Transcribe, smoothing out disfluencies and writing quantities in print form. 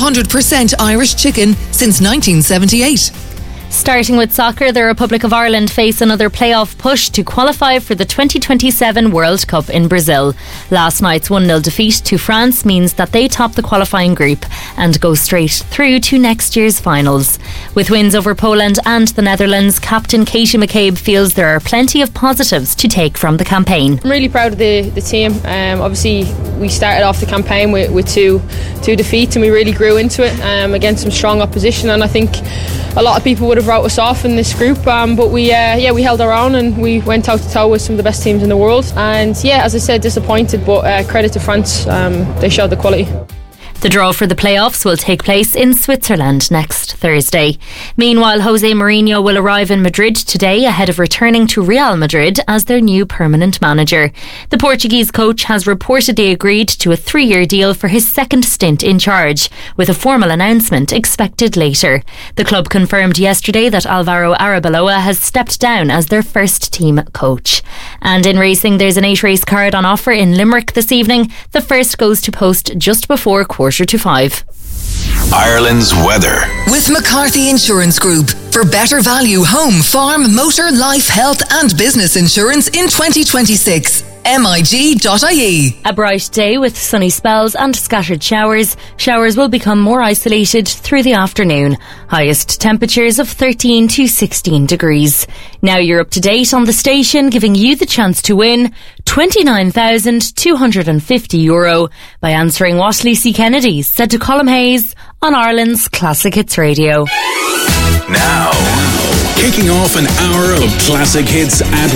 100% Irish chicken since 1978. Starting with soccer, the Republic of Ireland face another playoff push to qualify for the 2027 World Cup in Brazil. Last night's 1-0 defeat to France means that they top the qualifying group and go straight through to next year's finals. With wins over Poland and the Netherlands, captain Katie McCabe feels there are plenty of positives to take from the campaign. I'm really proud of the team. Obviously, we started off the campaign with two defeats, and we really grew into it against some strong opposition, and I think a lot of people would have wrote us off in this group, but we held our own and we went toe to toe with some of the best teams in the world. And as I said, disappointed, but credit to France, they showed the quality. The draw for the playoffs will take place in Switzerland next Thursday. Meanwhile, Jose Mourinho will arrive in Madrid today ahead of returning to Real Madrid as their new permanent manager. The Portuguese coach has reportedly agreed to a 3-year deal for his second stint in charge, with a formal announcement expected later. The club confirmed yesterday that Alvaro Arbeloa has stepped down as their first team coach. And in racing, there's an 8-race card on offer in Limerick this evening. The first goes to post just before 4:45. Ireland's weather. With McCarthy Insurance Group. For better value home, farm, motor, life, health and business insurance in 2026. MIG.ie. A bright day with sunny spells and scattered showers. Showers will become more isolated through the afternoon. Highest temperatures of 13 to 16 degrees. Now you're up to date on the station, giving you the chance to win €29,250 by answering what Lucy Kennedy said to Colm Hayes on Ireland's Classic Hits Radio. Now, kicking off an hour of classic hits at